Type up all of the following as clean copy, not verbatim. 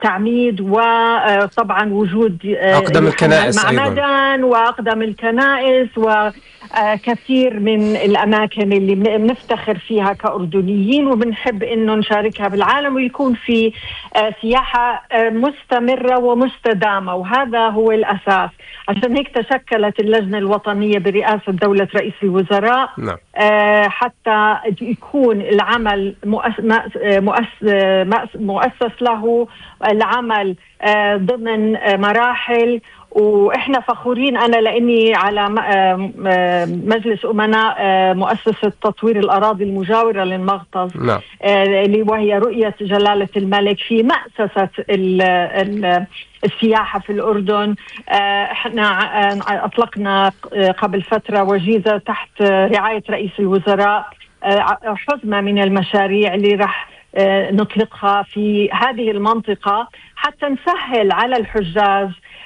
تعميد، وطبعا وجود أقدم الكنائس معمدان وأقدم الكنائس وكثير من الأماكن اللي بنفتخر فيها كأردنيين وبنحب إنه نشاركها بالعالم، ويكون في سياحة مستمرة ومستدامة، وهذا هو الأساس. عشان هيك تشكلت اللجنة الوطنية برئاسة دولة رئيس الوزراء. نعم. حتى يكون العمل مؤسس له العمل ضمن مراحل. وإحنا فخورين، أنا لأني على مجلس أمناء مؤسسة تطوير الأراضي المجاورة للمغطس، اللي وهي رؤية جلالة الملك في مؤسسة السياحة في الأردن. احنا أطلقنا قبل فترة وجيزة تحت رعاية رئيس الوزراء حزمة من المشاريع اللي رح نطلقها في هذه المنطقة حتى نسهل على الحجاج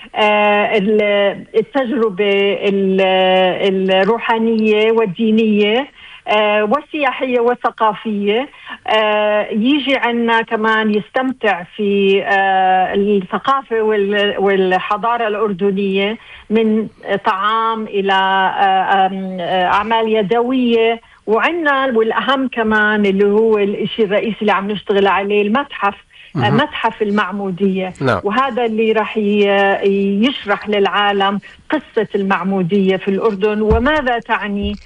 التجربة الروحانية والدينية والسياحية والثقافية. يجي عنا كمان يستمتع في الثقافة والحضارة الأردنية، من طعام إلى أعمال يدوية. وعنا والأهم كمان اللي هو الشيء الرئيسي اللي عم نشتغل عليه، المتحف، متحف المعمودية. وهذا اللي راح يشرح للعالم قصة المعمودية في الأردن وماذا تعني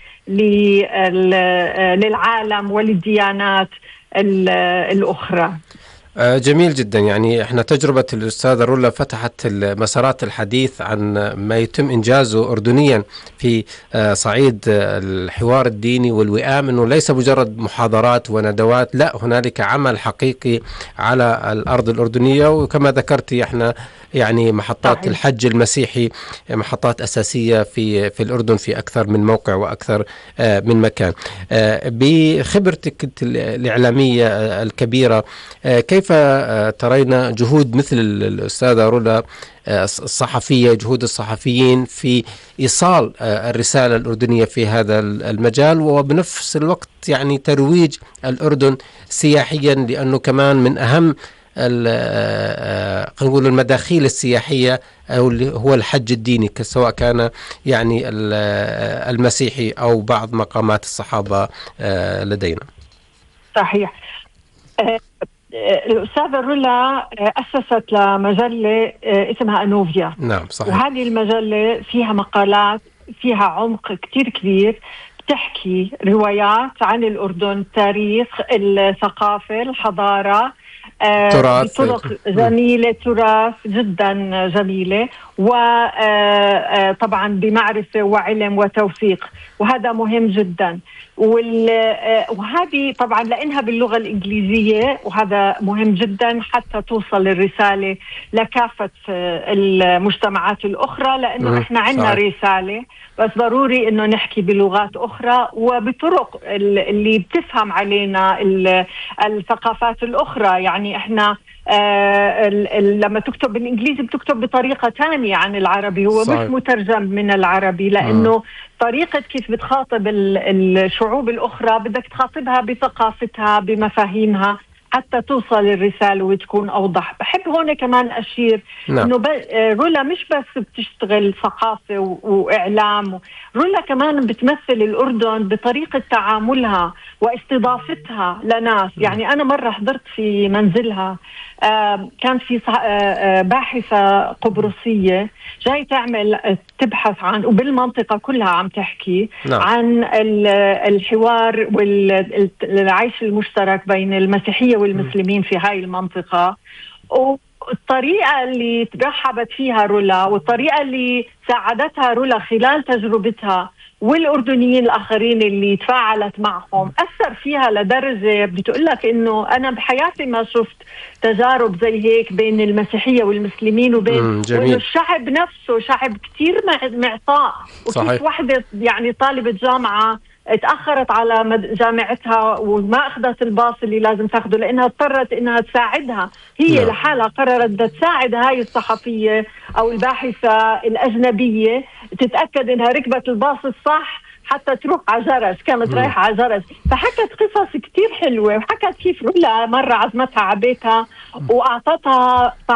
للعالم وللديانات الأخرى. جميل جدا. يعني احنا تجربة الأستاذة رولا فتحت مسارات الحديث عن ما يتم إنجازه أردنيا في صعيد الحوار الديني والوئام، أنه ليس مجرد محاضرات وندوات، لا، هنالك عمل حقيقي على الأرض الأردنية. وكما ذكرتي احنا يعني محطات صحيح. الحج المسيحي محطات أساسية في الأردن في أكثر من موقع وأكثر من مكان. بخبرتك الإعلامية الكبيرة، كيف ترين جهود مثل الأستاذة رولا الصحفية، جهود الصحفيين في إيصال الرسالة الأردنية في هذا المجال، وبنفس الوقت يعني ترويج الأردن سياحيا، لأنه كمان من أهم نقول المداخيل السياحية هو الحج الديني، سواء كان يعني المسيحي أو بعض مقامات الصحابة لدينا. صحيح. الأستاذة رولا أسست لمجلة اسمها أنوفيا. نعم صحيح. وهذه المجلة فيها مقالات فيها عمق كتير كبير، بتحكي روايات عن الأردن، تاريخ، الثقافة، الحضارة، بطرق جميلة، تراث جدا جميلة، وطبعا بمعرفة وعلم وتوثيق، وهذا مهم جدا. وهذه طبعا لأنها باللغة الإنجليزية، وهذا مهم جدا حتى توصل الرسالة لكافة المجتمعات الأخرى، لأنه إحنا عندنا رسالة، بس ضروري إنه نحكي بلغات أخرى وبطرق اللي بتفهم علينا الثقافات الأخرى. يعني إحنا لما تكتب بالإنجليزي بتكتب بطريقة تانية عن العربي، هو صحيح. مش مترجم من العربي، لأنه طريقة كيف بتخاطب الشعوب الأخرى بدك تخاطبها بثقافتها بمفاهيمها حتى توصل الرسالة وتكون أوضح. بحب هون كمان أشير إنه رولا مش بس بتشتغل ثقافة وإعلام، رولا كمان بتمثل الأردن بطريقة تعاملها واستضافتها لناس. يعني أنا مرة حضرت في منزلها، كان في باحثة قبرصية جاي تبحث عن، وبالمنطقة كلها عم تحكي عن الحوار والعيش المشترك بين المسيحية والمسلمين في هاي المنطقة. والطريقة اللي ترحبت فيها رولا والطريقة اللي ساعدتها رولا خلال تجربتها والأردنيين الآخرين اللي تفاعلت معهم أثر فيها لدرجة بتقولك إنه أنا بحياتي ما شفت تجارب زي هيك بين المسيحية والمسلمين، وبين الشعب نفسه شعب كتير معطاء. وكيف واحدة يعني طالبة جامعة اتأخرت على جامعتها وما أخذت الباص اللي لازم تاخده لأنها اضطرت إنها تساعدها، هي لحالها قررت بدها تساعد هاي الصحفية أو الباحثة الأجنبية تتأكد إنها ركبت الباص الصح حتى تروح على جرس، كانت رايحة على جرس، فحكت قصص كتير حلوة، وحكت كيف رولا مرة عزمتها على بيتها وأعطتها